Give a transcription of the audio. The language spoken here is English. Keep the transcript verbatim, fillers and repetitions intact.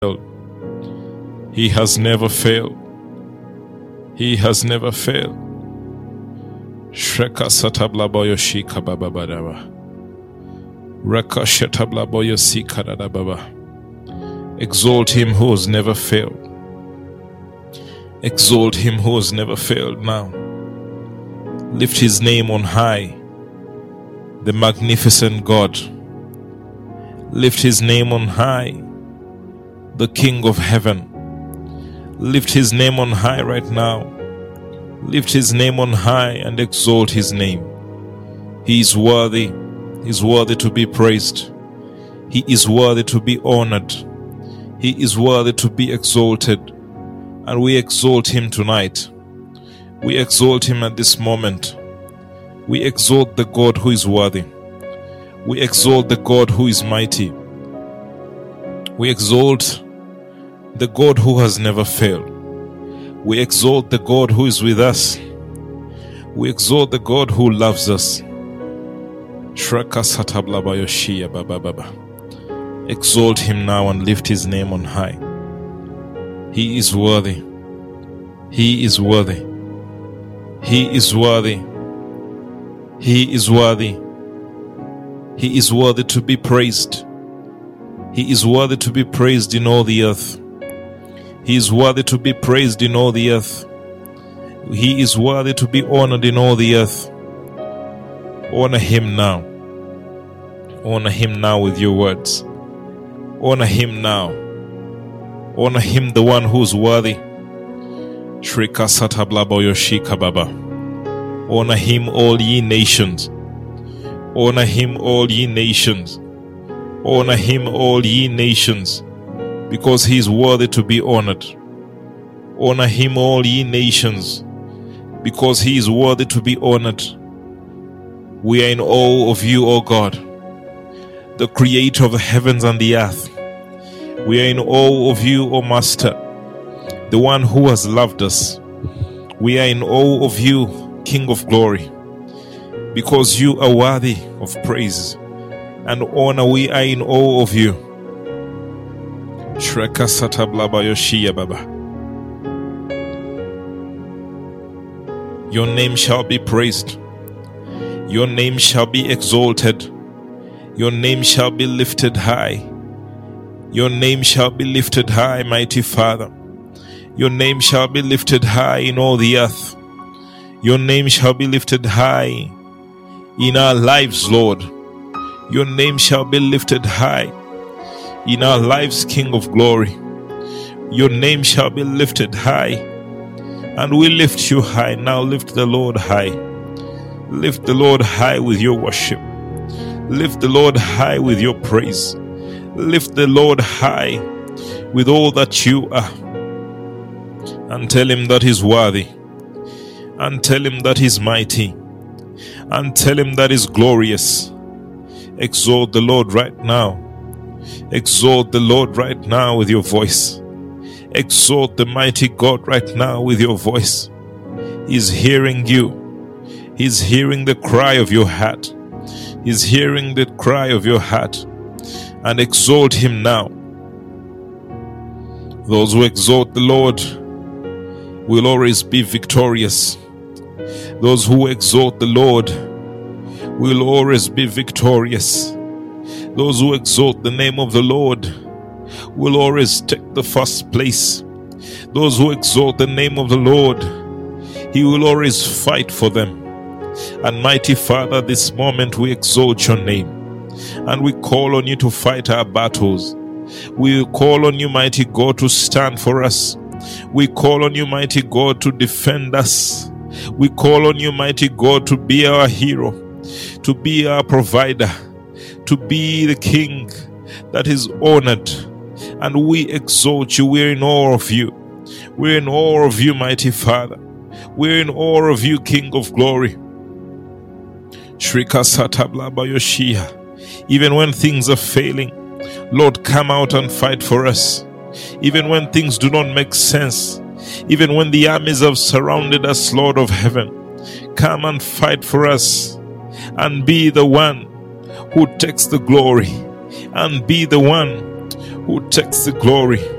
He has never failed. He has never failed. Shreka satablaboyo shika baba badaba. Reka shetablaboyo sika dada baba. Exalt him who has never failed. Exalt him who has never failed now. Lift his name on high. The magnificent God. Lift his name on high. The King of heaven. Lift his name on high right now. Lift his name on high and exalt his name. He is worthy. He is worthy to be praised. He is worthy to be honored. He is worthy to be exalted. And we exalt him tonight. We exalt him at this moment. We exalt the God who is worthy. We exalt the God who is mighty. We exalt the God who has never failed. We exalt the God who is with us. We exalt the God who loves us. Exalt him now and lift his name on high. He is worthy. He is worthy. He is worthy. He is worthy. He is worthy to be praised. He is worthy to be praised in all the earth. He is worthy to be praised in all the earth. He is worthy to be honored in all the earth. Honor him now. Honor him now with your words. Honor him now. Honor him, the one who is worthy. Shrika satablaboyo shika baba. Honor him, all ye nations. Honor him, all ye nations. Honor him, all ye nations, because he is worthy to be honored. Honor him, all ye nations, because he is worthy to be honored. We are in awe of you, O God, the creator of the heavens and the earth. We are in awe of you, O Master, the one who has loved us. We are in awe of you, King of glory, because you are worthy of praise and honor. We are in awe of you. Shreka satablabayo shia baba. Your name shall be praised. Your name shall be exalted. Your name shall be lifted high. Your name shall be lifted high, mighty Father. Your name shall be lifted high in all the earth. Your name shall be lifted high in our lives, Lord. Your name shall be lifted high in our lives, King of glory. Your name shall be lifted high, and we lift you high. Now lift the Lord high. Lift the Lord high with your worship. Lift the Lord high with your praise. Lift the Lord high with all that you are, and tell him that he's worthy, and tell him that he's mighty, and tell him that he's glorious. Exalt the Lord right now. Exalt the Lord right now with your voice. Exalt the mighty God right now with your voice. He's hearing you. He's hearing the cry of your heart. He's hearing the cry of your heart. And exalt him now. Those who exalt the Lord will always be victorious. Those who exalt the Lord will always be victorious. Those who exalt the name of the Lord will always take the first place. Those who exalt the name of the Lord, he will always fight for them. And mighty Father, this moment we exalt your name, and we call on you to fight our battles. We call on you, mighty God, to stand for us. We call on you, mighty God, to defend us. We call on you, mighty God, to be our hero, to be our provider, to be the King that is honored. And we exalt you. We're in awe of you. We're in awe of you, mighty Father. We're in awe of you, King of glory. Shrika satablabayoshia. Even when things are failing, Lord, come out and fight for us. Even when things do not make sense, even when the armies have surrounded us, Lord of heaven, come and fight for us, and be the one who takes the glory, and be the one who takes the glory.